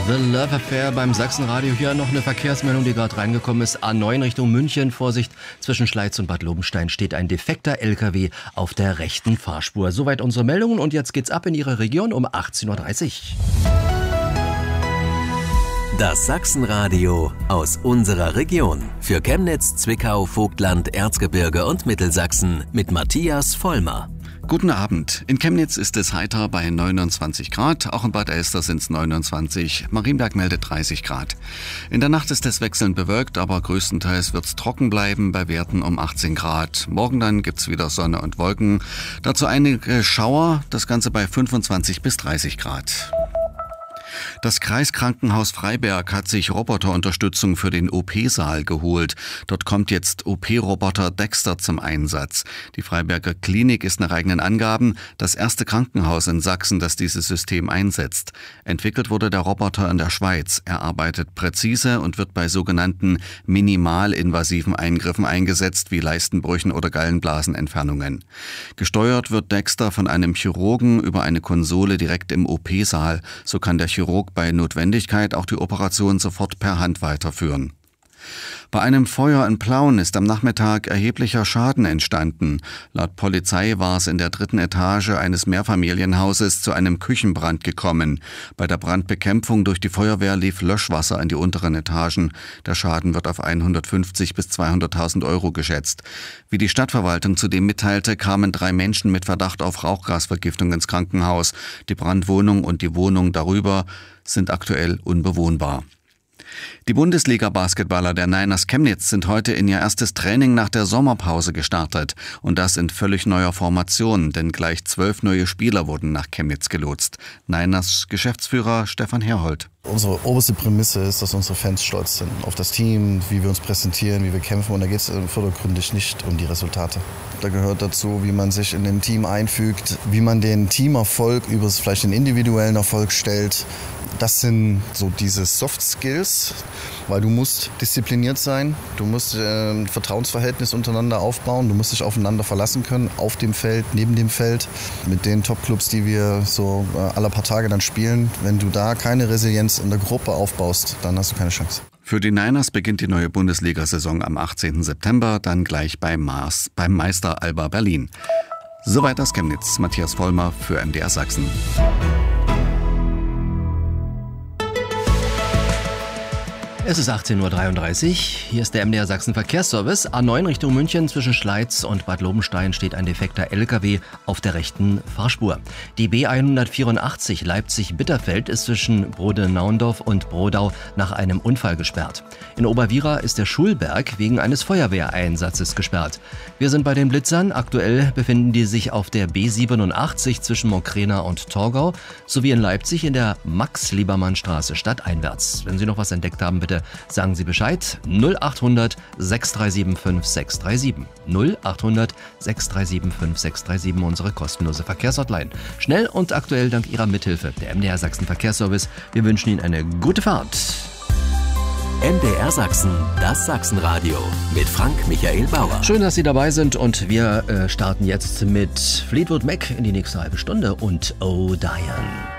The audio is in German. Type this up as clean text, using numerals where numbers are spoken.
The Love Affair beim Sachsenradio. Hier noch eine Verkehrsmeldung, die gerade reingekommen ist. A9 Richtung München. Vorsicht, zwischen Schleiz und Bad Lobenstein steht ein defekter LKW auf der rechten Fahrspur. Soweit unsere Meldungen und jetzt geht's ab in Ihre Region um 18.30 Uhr. Das Sachsenradio aus unserer Region. Für Chemnitz, Zwickau, Vogtland, Erzgebirge und Mittelsachsen mit Matthias Vollmer. Guten Abend. In Chemnitz ist es heiter bei 29 Grad. Auch in Bad Elster sind es 29. Marienberg meldet 30 Grad. In der Nacht ist es wechselnd bewölkt, aber größtenteils wird es trocken bleiben bei Werten um 18 Grad. Morgen dann gibt's wieder Sonne und Wolken. Dazu einige Schauer, das Ganze bei 25 bis 30 Grad. Das Kreiskrankenhaus Freiberg hat sich Roboterunterstützung für den OP-Saal geholt. Dort kommt jetzt OP-Roboter Dexter zum Einsatz. Die Freiberger Klinik ist nach eigenen Angaben das erste Krankenhaus in Sachsen, das dieses System einsetzt. Entwickelt wurde der Roboter in der Schweiz. Er arbeitet präzise und wird bei sogenannten minimalinvasiven Eingriffen eingesetzt, wie Leistenbrüchen oder Gallenblasenentfernungen. Gesteuert wird Dexter von einem Chirurgen über eine Konsole direkt im OP-Saal. So kann der Chirurg bei Notwendigkeit auch die Operation sofort per Hand weiterführen. Bei einem Feuer in Plauen ist am Nachmittag erheblicher Schaden entstanden. Laut Polizei war es in der 3. Etage eines Mehrfamilienhauses zu einem Küchenbrand gekommen. Bei der Brandbekämpfung durch die Feuerwehr lief Löschwasser in die unteren Etagen. Der Schaden wird auf 150.000 bis 200.000 Euro geschätzt. Wie die Stadtverwaltung zudem mitteilte, kamen 3 Menschen mit Verdacht auf Rauchgasvergiftung ins Krankenhaus. Die Brandwohnung und die Wohnung darüber sind aktuell unbewohnbar. Die Bundesliga-Basketballer der Niners Chemnitz sind heute in ihr erstes Training nach der Sommerpause gestartet. Und das in völlig neuer Formation, denn gleich 12 neue Spieler wurden nach Chemnitz gelotst. Niners Geschäftsführer Stefan Herhold. Unsere oberste Prämisse ist, dass unsere Fans stolz sind auf das Team, wie wir uns präsentieren, wie wir kämpfen. Und da geht es vordergründig nicht um die Resultate. Da gehört dazu, wie man sich in dem Team einfügt, wie man den Teamerfolg über vielleicht den individuellen Erfolg stellt. Das sind so diese Soft Skills, weil du musst diszipliniert sein, du musst ein Vertrauensverhältnis untereinander aufbauen, du musst dich aufeinander verlassen können, auf dem Feld, neben dem Feld, mit den Top-Clubs, die wir so alle paar Tage dann spielen. Wenn du da keine Resilienz in der Gruppe aufbaust, dann hast du keine Chance. Für die Niners beginnt die neue Bundesliga-Saison am 18. September, dann gleich beim Meister Alba Berlin. Soweit aus Chemnitz. Matthias Vollmer für MDR Sachsen. Es ist 18.33 Uhr. Hier ist der MDR Sachsen Verkehrsservice. A9 Richtung München zwischen Schleiz und Bad Lobenstein steht ein defekter LKW auf der rechten Fahrspur. Die B184 Leipzig-Bitterfeld ist zwischen Brode-Naundorf und Brodau nach einem Unfall gesperrt. In Oberwiera ist der Schulberg wegen eines Feuerwehreinsatzes gesperrt. Wir sind bei den Blitzern. Aktuell befinden die sich auf der B87 zwischen Monkrena und Torgau sowie in Leipzig in der Max-Liebermann-Straße stadteinwärts. Wenn Sie noch was entdeckt haben, bitte sagen Sie Bescheid. 0800 637 5637. 0800 637 5637, unsere kostenlose Verkehrshotline. Schnell und aktuell dank Ihrer Mithilfe. Der MDR Sachsen Verkehrsservice. Wir wünschen Ihnen eine gute Fahrt. MDR Sachsen, das Sachsenradio mit Frank Michael Bauer. Schön, dass Sie dabei sind und wir starten jetzt mit Fleetwood Mac in die nächste halbe Stunde und Oh Diane.